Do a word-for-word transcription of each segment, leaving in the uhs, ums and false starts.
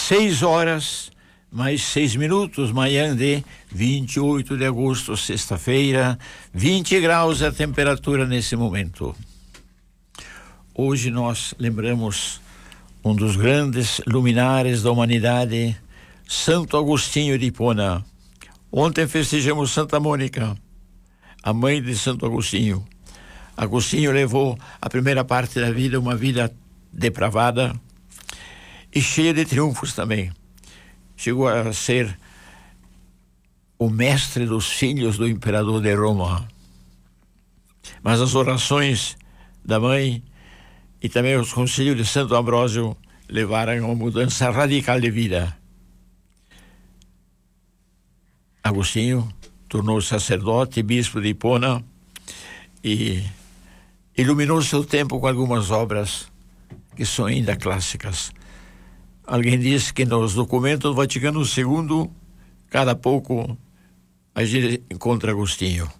Seis horas, mais seis minutos, manhã de vinte e oito de agosto, sexta-feira, vinte graus a temperatura nesse momento. Hoje nós lembramos um dos grandes luminares da humanidade, Santo Agostinho de Hipona. Ontem festejamos Santa Mônica, a mãe de Santo Agostinho. Agostinho levou a primeira parte da vida, uma vida depravada e cheia de triunfos também. Chegou a ser o mestre dos filhos do imperador de Roma. Mas as orações da mãe e também os conselhos de Santo Ambrósio levaram a uma mudança radical de vida. Agostinho tornou-se sacerdote, bispo de Hipona e iluminou seu tempo com algumas obras que são ainda clássicas. Alguém diz que nos documentos do Vaticano segundo, cada pouco a gente encontra Agostinho.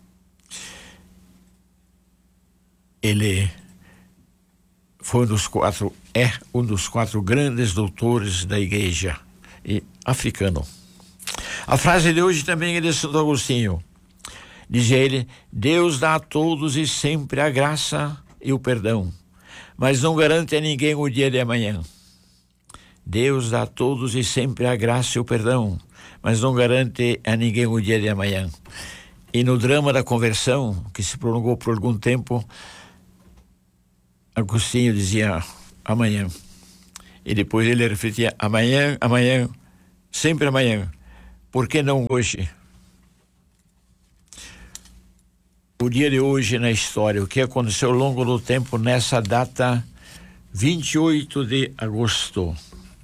Ele foi um dos quatro, é um dos quatro grandes doutores da igreja e africano. A frase de hoje também é de Santo Agostinho. Diz ele: Deus dá a todos e sempre a graça e o perdão, mas não garante a ninguém o dia de amanhã. Deus dá a todos e sempre a graça e o perdão, mas não garante a ninguém o dia de amanhã. E no drama da conversão, que se prolongou por algum tempo, Agostinho dizia amanhã. E depois ele refletia amanhã, amanhã, sempre amanhã. Por que não hoje? O dia de hoje na história, o que aconteceu ao longo do tempo nessa data, vinte e oito de agosto.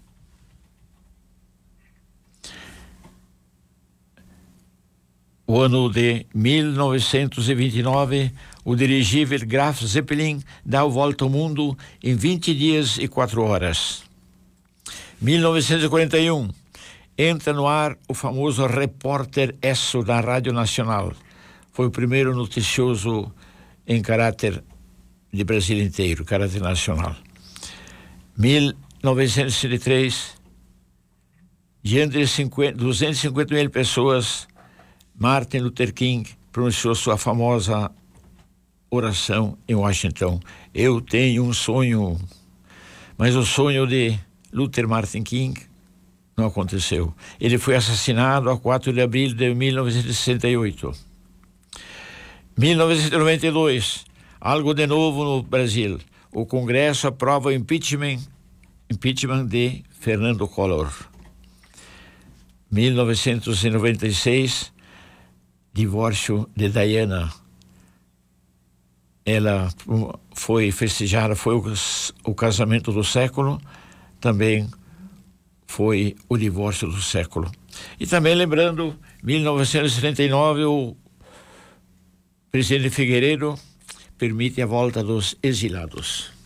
O ano de mil novecentos e vinte e nove, o dirigível Graf Zeppelin dá a volta ao mundo em vinte dias e quatro horas. mil novecentos e quarenta e um, entra no ar o famoso Repórter Esso da Rádio Nacional. Foi o primeiro noticioso em caráter de Brasil inteiro, caráter nacional. mil novecentos e sessenta e três, diante de cinquenta, duzentas e cinquenta mil pessoas, Martin Luther King pronunciou sua famosa oração em Washington. Eu tenho um sonho, mas o sonho de Luther Martin King não aconteceu. Ele foi assassinado a quatro de abril de mil novecentos e sessenta e oito. mil novecentos e noventa e dois, algo de novo no Brasil. O Congresso aprova o impeachment, impeachment de Fernando Collor. mil novecentos e noventa e seis, divórcio de Diana. Ela foi festejada, foi o, o casamento do século, também foi o divórcio do século. E também lembrando, mil novecentos e setenta e nove, o presidente Figueiredo permite a volta dos exilados.